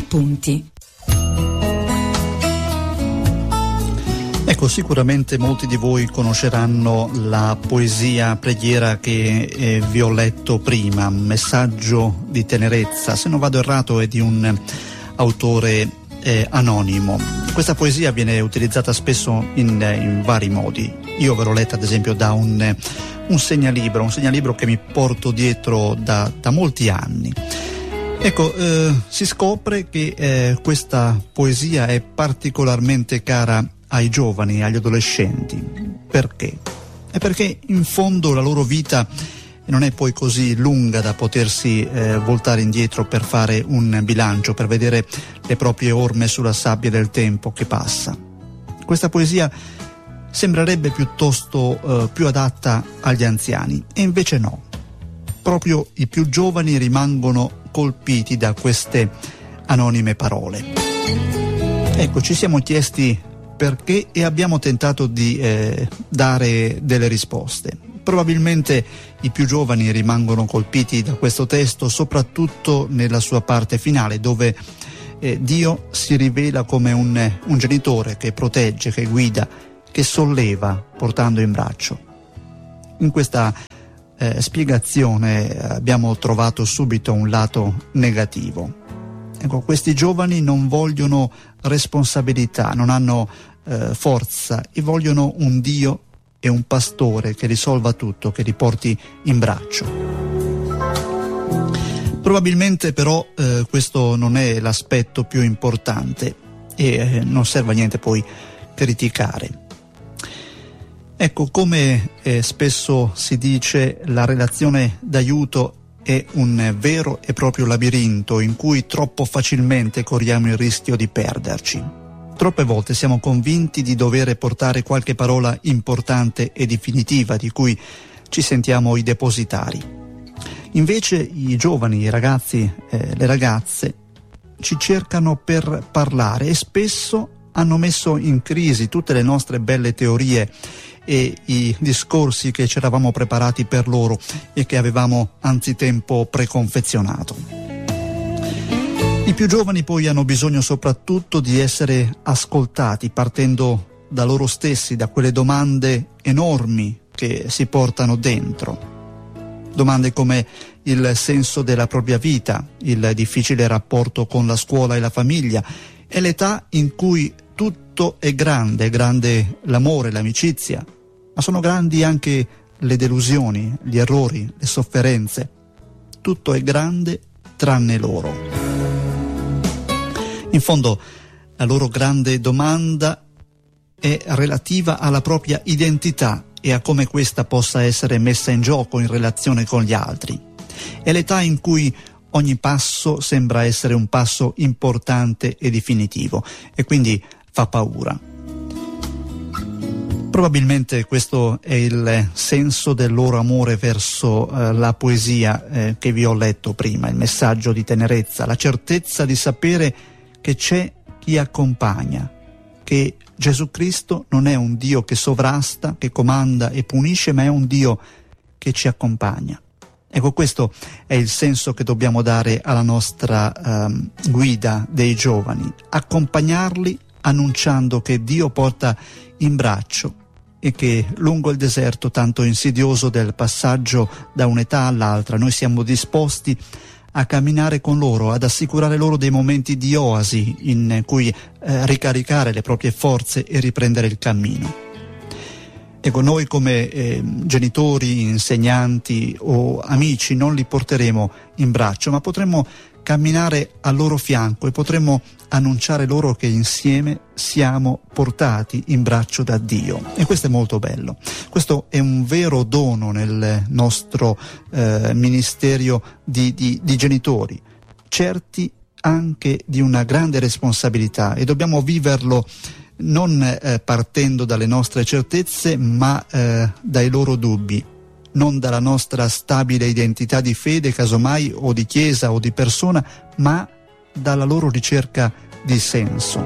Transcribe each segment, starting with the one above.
Appunti. Ecco, sicuramente molti di voi conosceranno la poesia preghiera che vi ho letto prima, Messaggio di tenerezza. Se non vado errato è di un autore anonimo. Questa poesia viene utilizzata spesso in vari modi. Io ve l'ho letta ad esempio da un segnalibro che mi porto dietro da molti anni. Ecco, si scopre che questa poesia è particolarmente cara ai giovani, agli adolescenti. Perché? È perché in fondo la loro vita non è poi così lunga da potersi voltare indietro per fare un bilancio, per vedere le proprie orme sulla sabbia del tempo che passa. Questa poesia sembrerebbe piuttosto più adatta agli anziani, e invece no. Proprio i più giovani rimangono colpiti da queste anonime parole. Ecco, ci siamo chiesti perché e abbiamo tentato di dare delle risposte. Probabilmente i più giovani rimangono colpiti da questo testo soprattutto nella sua parte finale, dove Dio si rivela come un genitore che protegge, che guida, che solleva portando in braccio. In questa spiegazione abbiamo trovato subito un lato negativo. Ecco, questi giovani non vogliono responsabilità, non hanno forza e vogliono un Dio e un pastore che risolva tutto, che li porti in braccio. Probabilmente però questo non è l'aspetto più importante e non serve a niente poi criticare. Ecco, come spesso si dice, la relazione d'aiuto è un vero e proprio labirinto in cui troppo facilmente corriamo il rischio di perderci. Troppe volte siamo convinti di dover portare qualche parola importante e definitiva di cui ci sentiamo i depositari. Invece i giovani, i ragazzi, le ragazze ci cercano per parlare e spesso hanno messo in crisi tutte le nostre belle teorie e i discorsi che ci eravamo preparati per loro e che avevamo anzitempo preconfezionato. I più giovani poi hanno bisogno soprattutto di essere ascoltati partendo da loro stessi, da quelle domande enormi che si portano dentro. Domande come il senso della propria vita, il difficile rapporto con la scuola e la famiglia, e l'età in cui tutto è grande l'amore, l'amicizia, ma sono grandi anche le delusioni, gli errori, le sofferenze. Tutto è grande tranne loro. In fondo, la loro grande domanda è relativa alla propria identità e a come questa possa essere messa in gioco in relazione con gli altri. È l'età in cui ogni passo sembra essere un passo importante e definitivo e quindi fa paura. Probabilmente questo è il senso del loro amore verso la poesia che vi ho letto prima, il messaggio di tenerezza, la certezza di sapere che c'è chi accompagna, che Gesù Cristo non è un Dio che sovrasta, che comanda e punisce, ma è un Dio che ci accompagna. Ecco, questo è il senso che dobbiamo dare alla nostra guida dei giovani, accompagnarli annunciando che Dio porta in braccio e che lungo il deserto tanto insidioso del passaggio da un'età all'altra noi siamo disposti a camminare con loro, ad assicurare loro dei momenti di oasi in cui ricaricare le proprie forze e riprendere il cammino. Ecco, noi come genitori, insegnanti o amici non li porteremo in braccio, ma potremmo camminare al loro fianco e potremmo annunciare loro che insieme siamo portati in braccio da Dio. E questo è molto bello. Questo è un vero dono nel nostro ministero di genitori, certi anche di una grande responsabilità, e dobbiamo viverlo non partendo dalle nostre certezze, ma dai loro dubbi, non dalla nostra stabile identità di fede, casomai, o di chiesa o di persona, ma dalla loro ricerca di senso.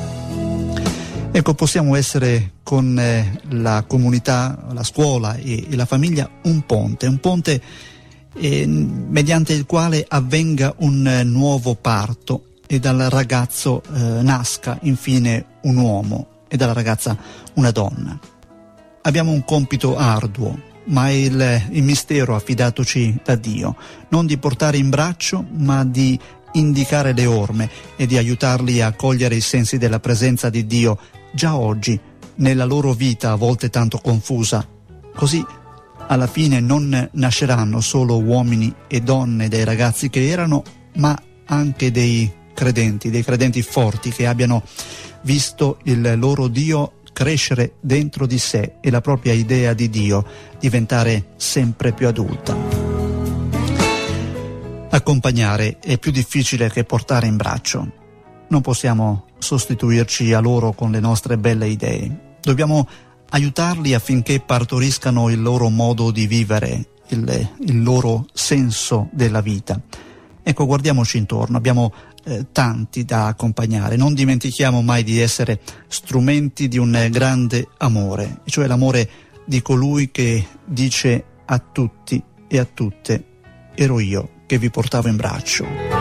Ecco, possiamo essere con la comunità, la scuola e la famiglia un ponte mediante il quale avvenga un nuovo parto e dal ragazzo nasca infine un uomo e dalla ragazza una donna. Abbiamo un compito arduo, ma è il mistero affidatoci da Dio, non di portare in braccio, ma di indicare le orme e di aiutarli a cogliere i sensi della presenza di Dio già oggi, nella loro vita a volte tanto confusa. Così alla fine non nasceranno solo uomini e donne dei ragazzi che erano, ma anche dei credenti forti che abbiano visto il loro Dio crescere dentro di sé e la propria idea di Dio diventare sempre più adulta. Accompagnare è più difficile che portare in braccio. Non possiamo sostituirci a loro con le nostre belle idee. Dobbiamo aiutarli affinché partoriscano il loro modo di vivere, il loro senso della vita. Ecco, guardiamoci intorno, abbiamo tanti da accompagnare. Non dimentichiamo mai di essere strumenti di un grande amore, cioè l'amore di colui che dice a tutti e a tutte: ero io che vi portavo in braccio.